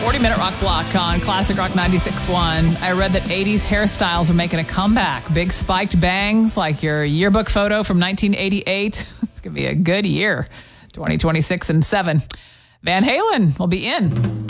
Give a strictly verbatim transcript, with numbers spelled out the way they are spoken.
forty-minute rock block on Classic Rock ninety-six point one. I read that eighties hairstyles are making a comeback. Big spiked bangs like your yearbook photo from nineteen eighty-eight. It's going to be a good year. twenty twenty-six and seven. Van Halen will be in.